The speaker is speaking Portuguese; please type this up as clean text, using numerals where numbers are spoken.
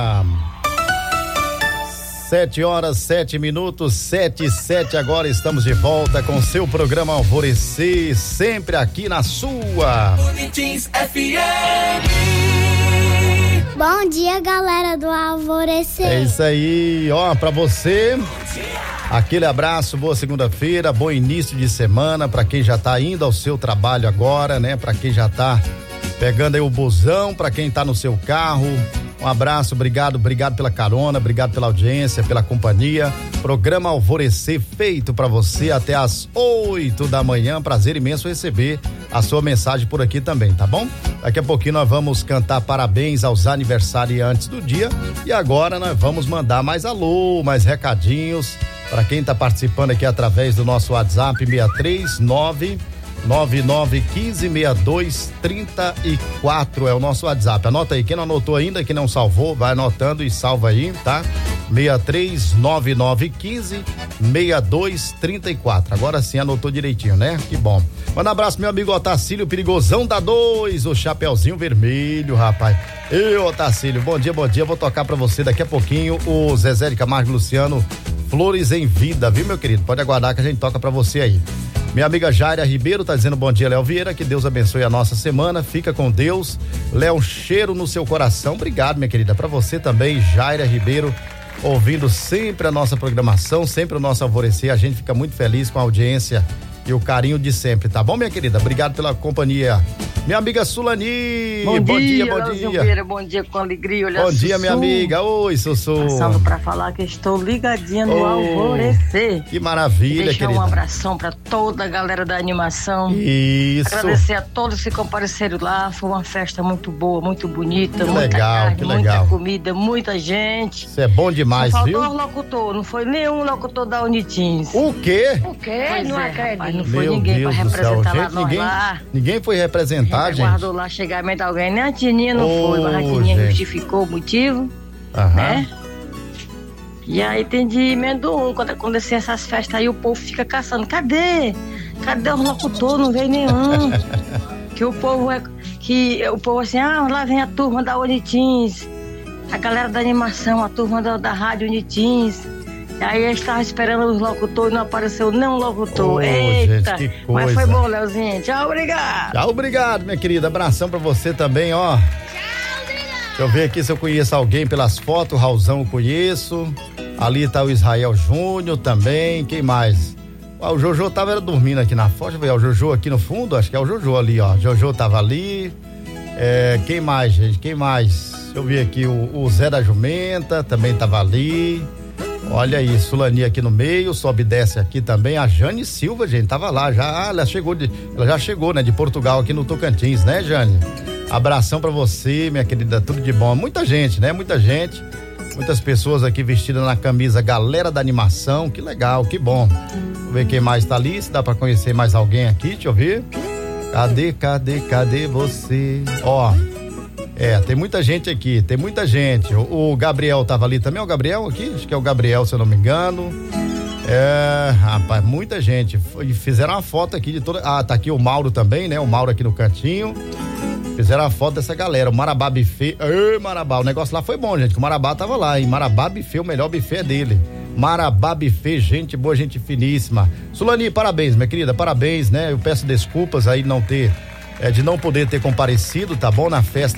7h07, 7h07, agora estamos de volta com seu programa Alvorecer, sempre aqui na sua Unitins FM. Bom dia, galera do Alvorecer. É isso aí, ó, pra você, aquele abraço, boa segunda-feira, bom início de semana, pra quem já tá indo ao seu trabalho agora, né, pra quem já tá pegando aí o busão, pra quem tá no seu carro, um abraço, obrigado pela carona, obrigado pela audiência, pela companhia. Programa Alvorecer feito pra você até às 8 da manhã. Prazer imenso receber a sua mensagem por aqui também, tá bom? Daqui a pouquinho nós vamos cantar parabéns aos aniversariantes do dia e agora nós vamos mandar mais alô, mais recadinhos para quem tá participando aqui através do nosso WhatsApp 639 99156234 é o nosso WhatsApp. Anota aí, quem não anotou ainda, quem não salvou, vai anotando e salva aí, tá? 6399156234. Agora sim anotou direitinho, né? Que bom. Manda um abraço, meu amigo Otacílio, perigosão da 2, o Chapeuzinho Vermelho, rapaz. Eu, Otacílio, bom dia. Vou tocar pra você daqui a pouquinho o Zezé de Camargo Luciano, Flores em Vida, viu, meu querido? Pode aguardar que a gente toca pra você aí. Minha amiga Jaira Ribeiro tá dizendo bom dia, Léo Vieira, que Deus abençoe a nossa semana, fica com Deus, Léo, cheiro no seu coração, obrigado, minha querida, pra você também, Jaira Ribeiro, ouvindo sempre a nossa programação, sempre o nosso Alvorecer, a gente fica muito feliz com a audiência e o carinho de sempre, tá bom, minha querida? Obrigado pela companhia. Minha amiga Sulani, bom dia. Vieira, bom dia com alegria, olha. Bom dia, minha amiga, oi, Sussu. Passando pra falar que estou ligadinha no Alvorecer. Que maravilha, deixar querida. Um abração pra toda a galera da animação. Isso. Agradecer a todos que compareceram lá, foi uma festa muito boa, muito bonita, que muita legal, carne, que muita legal. Comida, muita gente. Isso é bom demais, só viu? faltou o locutor, não foi nenhum locutor da Unitins. O quê? Pois não acredito. Rapaz, não foi Meu ninguém Deus pra do céu, representar gente, lá, lá. Ninguém foi representar, gente. Guardou lá chegamento de alguém, nem a Tininha não foi, mas a Tininha justificou o motivo, né? E aí tem de emenda quando acontecer essas festas aí, o povo fica caçando, cadê o locutor, não veio nenhum. que o povo assim, lá vem a turma da Unitins, a galera da animação, a turma da rádio Unitins. Aí eu estava esperando os locutores e não apareceu nenhum locutor. Eita, gente, que coisa. Mas foi bom, Leozinho. Tchau, obrigado. Tchau, obrigado, minha querida. Abração pra você também, ó. Tchau, obrigado. Deixa eu ver aqui se eu conheço alguém pelas fotos. O Raulzão eu conheço. Ali tá o Israel Júnior também. Quem mais? O Jojo tava dormindo aqui na foto. Deixa eu ver, o Jojo aqui no fundo. Acho que é o Jojo ali, ó. Jojo tava ali. Quem mais, gente? Quem mais? Deixa eu ver aqui. O Zé da Jumenta também tava ali. Olha aí, Sulani aqui no meio, sobe e desce aqui também, a Jane Silva, gente, tava lá já, ela já chegou, né, de Portugal aqui no Tocantins, né, Jane? Abração pra você, minha querida, tudo de bom, muita gente, muitas pessoas aqui vestidas na camisa Galera da Animação, que legal, que bom. Vou ver quem mais tá ali, se dá pra conhecer mais alguém aqui, deixa eu ver. Cadê você? Ó. Tem muita gente aqui, O Gabriel tava ali também, o Gabriel aqui? Acho que é o Gabriel, se eu não me engano. Rapaz, muita gente. Fizeram uma foto aqui de toda. Tá aqui o Mauro também, né? O Mauro aqui no cantinho. Fizeram a foto dessa galera. O Marabá Buffet. Marabá, o negócio lá foi bom, gente. Que o Marabá tava lá, hein? Marabá Buffet, o melhor buffet é dele. Marabá Buffet, gente boa, gente finíssima. Sulani, parabéns, minha querida, parabéns, né? Eu peço desculpas aí de não poder ter comparecido, tá bom? Na festa